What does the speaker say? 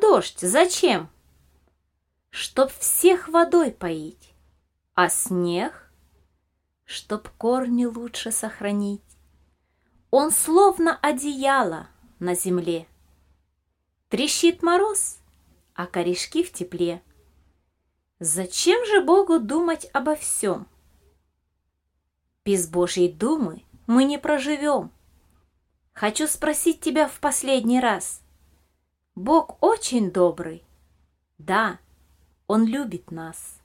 дождь зачем? Чтоб всех водой поить, а снег, чтоб корни лучше сохранить. Он словно одеяло на земле. Трещит мороз, а корешки в тепле. Зачем же Богу думать обо всем? Без Божьей думы мы не проживем. Хочу спросить тебя в последний раз. Бог очень добрый. Да, Он любит нас.